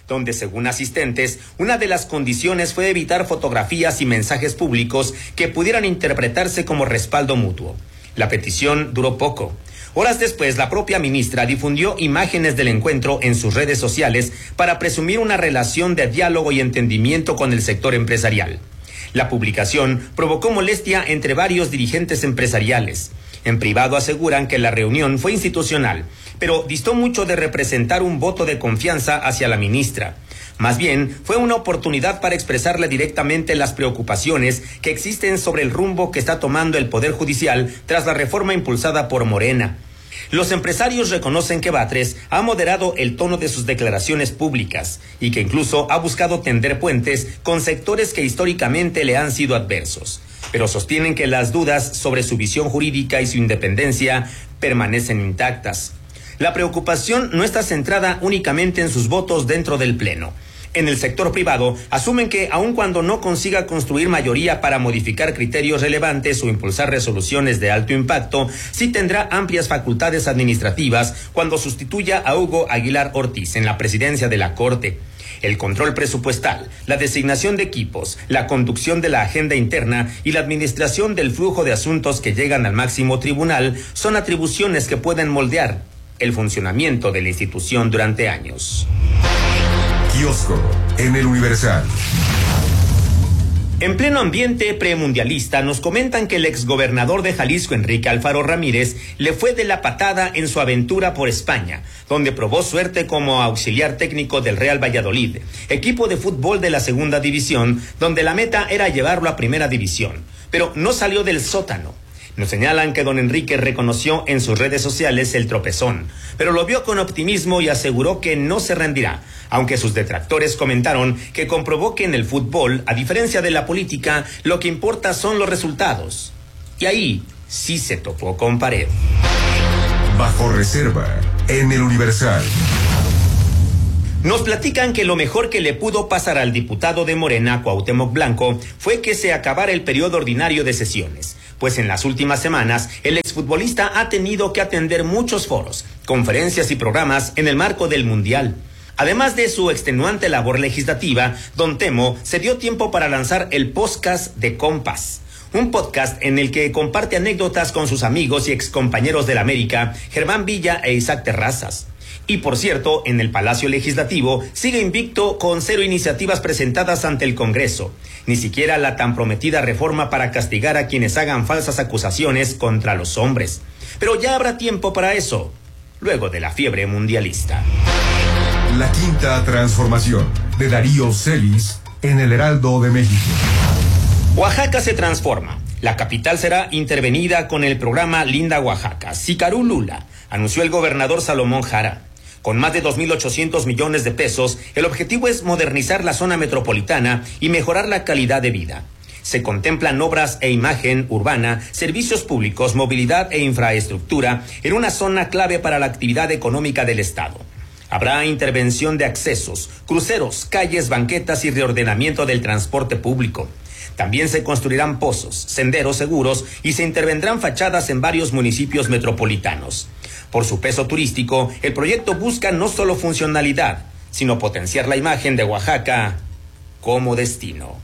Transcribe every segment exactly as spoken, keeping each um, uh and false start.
donde, según asistentes, una de las condiciones fue evitar fotografías y mensajes públicos que pudieran interpretarse como respaldo mutuo. La petición duró poco. Horas después, la propia ministra difundió imágenes del encuentro en sus redes sociales para presumir una relación de diálogo y entendimiento con el sector empresarial. La publicación provocó molestia entre varios dirigentes empresariales. En privado aseguran que la reunión fue institucional, pero distó mucho de representar un voto de confianza hacia la ministra. Más bien, fue una oportunidad para expresarle directamente las preocupaciones que existen sobre el rumbo que está tomando el Poder Judicial tras la reforma impulsada por Morena. Los empresarios reconocen que Batres ha moderado el tono de sus declaraciones públicas y que incluso ha buscado tender puentes con sectores que históricamente le han sido adversos, pero sostienen que las dudas sobre su visión jurídica y su independencia permanecen intactas. La preocupación no está centrada únicamente en sus votos dentro del Pleno. En el sector privado, asumen que aun cuando no consiga construir mayoría para modificar criterios relevantes o impulsar resoluciones de alto impacto, sí tendrá amplias facultades administrativas cuando sustituya a Hugo Aguilar Ortiz en la presidencia de la Corte. El control presupuestal, la designación de equipos, la conducción de la agenda interna y la administración del flujo de asuntos que llegan al máximo tribunal son atribuciones que pueden moldear el funcionamiento de la institución durante años. Kiosco en el Universal. En pleno ambiente premundialista nos comentan que el exgobernador de Jalisco, Enrique Alfaro Ramírez, le fue de la patada en su aventura por España, donde probó suerte como auxiliar técnico del Real Valladolid, equipo de fútbol de la segunda división, donde la meta era llevarlo a primera división, pero no salió del sótano. Nos señalan que don Enrique reconoció en sus redes sociales el tropezón, pero lo vio con optimismo y aseguró que no se rendirá, aunque sus detractores comentaron que comprobó que en el fútbol, a diferencia de la política, lo que importa son los resultados. Y ahí sí se topó con pared. Bajo reserva, en el Universal. Nos platican que lo mejor que le pudo pasar al diputado de Morena, Cuauhtémoc Blanco, fue que se acabara el periodo ordinario de sesiones, pues en las últimas semanas el exfutbolista ha tenido que atender muchos foros, conferencias y programas en el marco del Mundial. Además de su extenuante labor legislativa, don Temo se dio tiempo para lanzar el podcast de Compas, un podcast en el que comparte anécdotas con sus amigos y excompañeros de la América, Germán Villa e Isaac Terrazas. Y por cierto, en el Palacio Legislativo sigue invicto con cero iniciativas presentadas ante el Congreso, ni siquiera la tan prometida reforma para castigar a quienes hagan falsas acusaciones contra los hombres. Pero ya habrá tiempo para eso, luego de la fiebre mundialista. La quinta transformación de Darío Celis en el Heraldo de México. Oaxaca se transforma. La capital será intervenida con el programa Linda Oaxaca, Sicarú Lula, anunció el gobernador Salomón Jara. Con más de dos mil ochocientos millones de pesos, el objetivo es modernizar la zona metropolitana y mejorar la calidad de vida. Se contemplan obras e imagen urbana, servicios públicos, movilidad e infraestructura en una zona clave para la actividad económica del Estado. Habrá intervención de accesos, cruceros, calles, banquetas y reordenamiento del transporte público. También se construirán pozos, senderos seguros y se intervendrán fachadas en varios municipios metropolitanos. Por su peso turístico, el proyecto busca no solo funcionalidad, sino potenciar la imagen de Oaxaca como destino.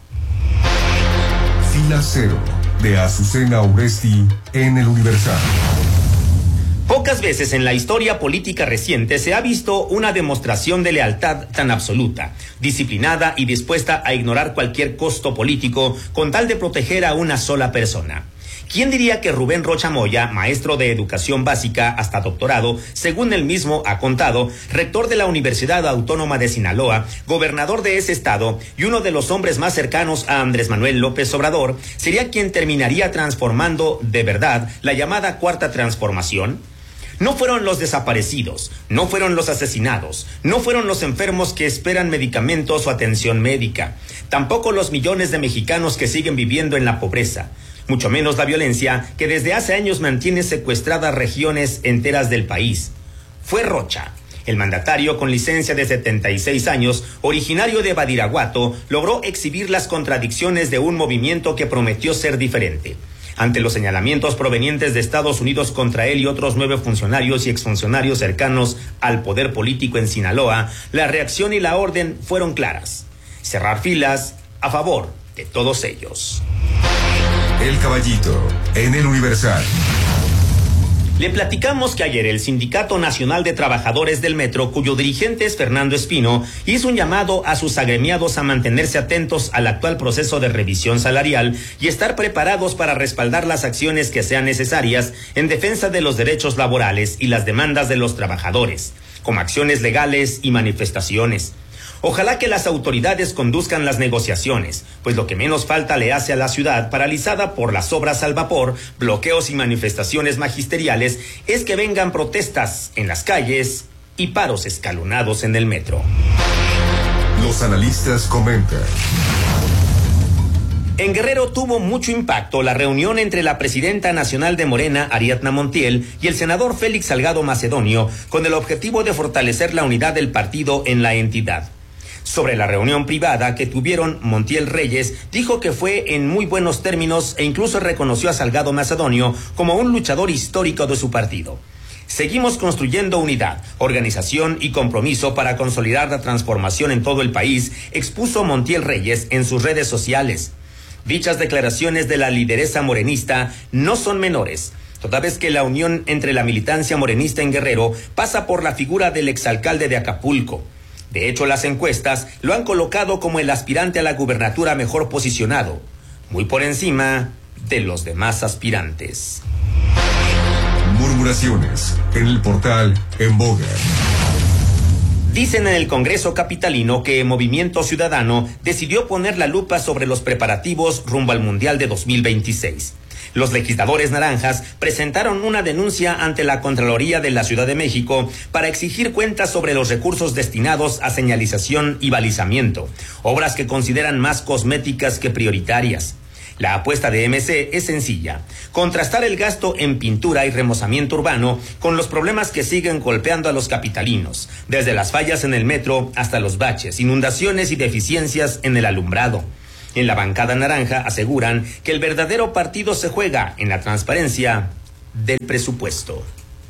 Fila Cero, de Azucena Uresti, en el Universal. Pocas veces en la historia política reciente se ha visto una demostración de lealtad tan absoluta, disciplinada y dispuesta a ignorar cualquier costo político con tal de proteger a una sola persona. ¿Quién diría que Rubén Rocha Moya, maestro de educación básica hasta doctorado, según él mismo ha contado, rector de la Universidad Autónoma de Sinaloa, gobernador de ese estado y uno de los hombres más cercanos a Andrés Manuel López Obrador, sería quien terminaría transformando de verdad la llamada Cuarta Transformación? No fueron los desaparecidos, no fueron los asesinados, no fueron los enfermos que esperan medicamentos o atención médica, tampoco los millones de mexicanos que siguen viviendo en la pobreza, mucho menos la violencia que desde hace años mantiene secuestradas regiones enteras del país. Fue Rocha. El mandatario con licencia de setenta y seis años, originario de Badiraguato, logró exhibir las contradicciones de un movimiento que prometió ser diferente. Ante los señalamientos provenientes de Estados Unidos contra él y otros nueve funcionarios y exfuncionarios cercanos al poder político en Sinaloa, la reacción y la orden fueron claras: cerrar filas a favor de todos ellos. El Caballito, en el Universal. Le platicamos que ayer el Sindicato Nacional de Trabajadores del Metro, cuyo dirigente es Fernando Espino, hizo un llamado a sus agremiados a mantenerse atentos al actual proceso de revisión salarial y estar preparados para respaldar las acciones que sean necesarias en defensa de los derechos laborales y las demandas de los trabajadores, como acciones legales y manifestaciones. Ojalá que las autoridades conduzcan las negociaciones, pues lo que menos falta le hace a la ciudad, paralizada por las obras al vapor, bloqueos y manifestaciones magisteriales, es que vengan protestas en las calles y paros escalonados en el metro. Los analistas comentan. En Guerrero tuvo mucho impacto la reunión entre la presidenta nacional de Morena, Ariadna Montiel, y el senador Félix Salgado Macedonio, con el objetivo de fortalecer la unidad del partido en la entidad. Sobre la reunión privada que tuvieron, Montiel Reyes dijo que fue en muy buenos términos e incluso reconoció a Salgado Macedonio como un luchador histórico de su partido. Seguimos construyendo unidad, organización y compromiso para consolidar la transformación en todo el país, expuso Montiel Reyes en sus redes sociales. Dichas declaraciones de la lideresa morenista no son menores, toda vez que la unión entre la militancia morenista en Guerrero pasa por la figura del exalcalde de Acapulco. De hecho, las encuestas lo han colocado como el aspirante a la gubernatura mejor posicionado, muy por encima de los demás aspirantes. Murmuraciones en el portal En Boga. Dicen en el Congreso capitalino que Movimiento Ciudadano decidió poner la lupa sobre los preparativos rumbo al Mundial de dos mil veintiséis. Los legisladores naranjas presentaron una denuncia ante la Contraloría de la Ciudad de México para exigir cuentas sobre los recursos destinados a señalización y balizamiento, obras que consideran más cosméticas que prioritarias. La apuesta de M C es sencilla: contrastar el gasto en pintura y remozamiento urbano con los problemas que siguen golpeando a los capitalinos, desde las fallas en el metro hasta los baches, inundaciones y deficiencias en el alumbrado. En la bancada naranja aseguran que el verdadero partido se juega en la transparencia del presupuesto.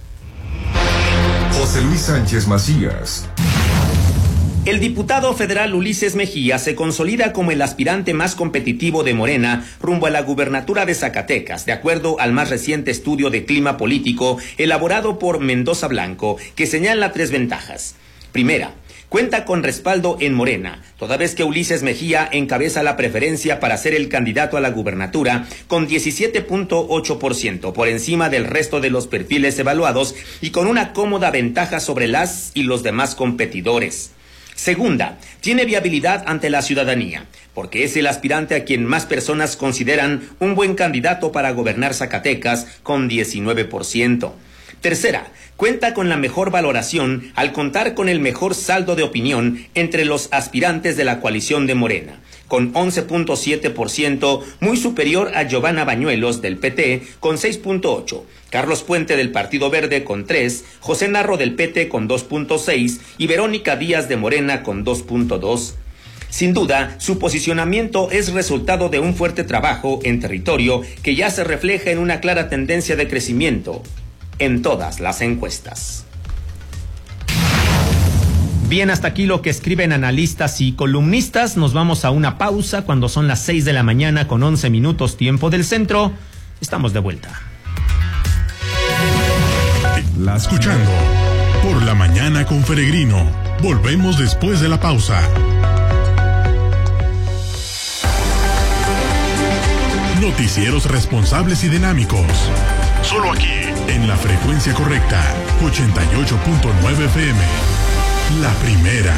José Luis Sánchez Macías. El diputado federal Ulises Mejía se consolida como el aspirante más competitivo de Morena rumbo a la gubernatura de Zacatecas, de acuerdo al más reciente estudio de clima político elaborado por Mendoza Blanco, que señala tres ventajas. Primera, cuenta con respaldo en Morena, toda vez que Ulises Mejía encabeza la preferencia para ser el candidato a la gubernatura con diecisiete punto ocho por ciento por encima del resto de los perfiles evaluados y con una cómoda ventaja sobre las y los demás competidores. Segunda, tiene viabilidad ante la ciudadanía, porque es el aspirante a quien más personas consideran un buen candidato para gobernar Zacatecas con diecinueve por ciento. Tercera, cuenta con la mejor valoración al contar con el mejor saldo de opinión entre los aspirantes de la coalición de Morena, con once punto siete por ciento, muy superior a Giovanna Bañuelos del P T con seis punto ocho, Carlos Puente del Partido Verde con tres, José Narro del P T con dos punto seis y Verónica Díaz de Morena con dos punto dos. Sin duda, su posicionamiento es resultado de un fuerte trabajo en territorio que ya se refleja en una clara tendencia de crecimiento en todas las encuestas. Bien, hasta aquí lo que escriben analistas y columnistas. Nos vamos a una pausa cuando son las seis de la mañana con once minutos tiempo del centro. Estamos de vuelta. La escuchando por la mañana con Peregrino. Volvemos después de la pausa. Noticieros responsables y dinámicos. Solo aquí, en la frecuencia correcta, ochenta y ocho punto nueve F M. La primera.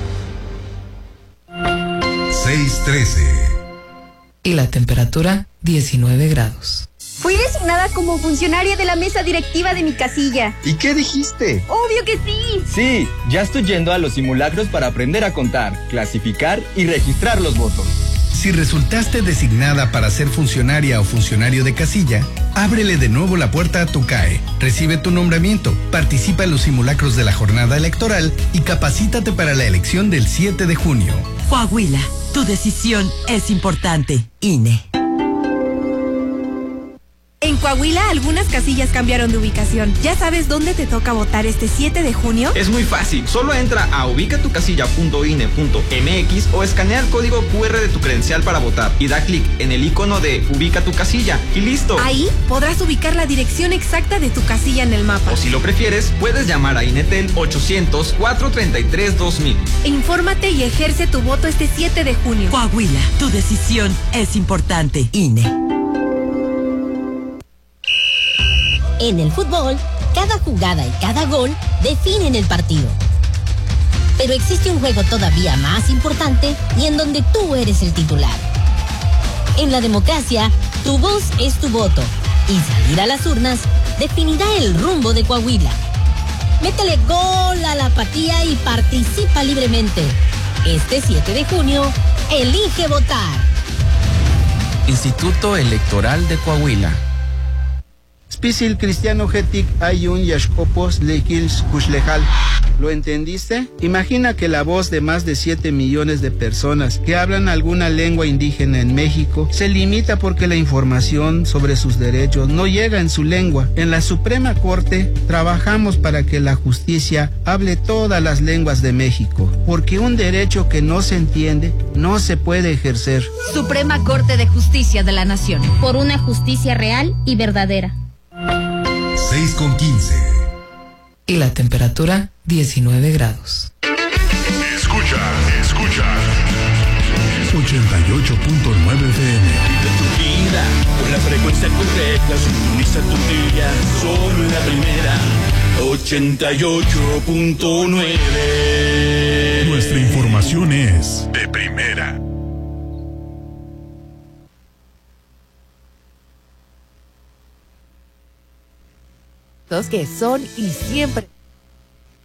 seis trece. Y la temperatura, diecinueve grados. Fui designada como funcionaria de la mesa directiva de mi casilla. ¿Y qué dijiste? ¡Obvio que sí! Sí, ya estoy yendo a los simulacros para aprender a contar, clasificar y registrar los votos. Si resultaste designada para ser funcionaria o funcionario de casilla, ábrele de nuevo la puerta a tu C A E, recibe tu nombramiento, participa en los simulacros de la jornada electoral y capacítate para la elección del siete de junio. Coahuila, tu decisión es importante. I N E. En Coahuila, algunas casillas cambiaron de ubicación. ¿Ya sabes dónde te toca votar este siete de junio? Es muy fácil. Solo entra a ubicatucasilla punto i n e punto m x o escanea el código cu erre de tu credencial para votar y da clic en el icono de Ubica tu casilla y listo. Ahí podrás ubicar la dirección exacta de tu casilla en el mapa. O si lo prefieres, puedes llamar a Inetel ochocientos, cuatrocientos treinta y tres, dos mil. Infórmate y ejerce tu voto este siete de junio. Coahuila, tu decisión es importante. I N E. En el fútbol, cada jugada y cada gol definen el partido. Pero existe un juego todavía más importante y en donde tú eres el titular. En la democracia, tu voz es tu voto y salir a las urnas definirá el rumbo de Coahuila. Métele gol a la apatía y participa libremente. Este siete de junio, elige votar. Instituto Electoral de Coahuila. Spisil Cristiano Getic Ayun Yashkopos Lekils Kushlejal. ¿Lo entendiste? Imagina que la voz de más de siete millones de personas que hablan alguna lengua indígena en México se limita porque la información sobre sus derechos no llega en su lengua. En la Suprema Corte trabajamos para que la justicia hable todas las lenguas de México, porque un derecho que no se entiende no se puede ejercer. Suprema Corte de Justicia de la Nación. Por una justicia real y verdadera. seis con quince. Y la temperatura diecinueve grados. Escucha, escucha. ochenta y ocho punto nueve F M. Vive tu vida con la frecuencia correcta. Sintoniza tu día solo en la primera. ochenta y ocho punto nueve. Nuestra información es de primera. Los que son y siempre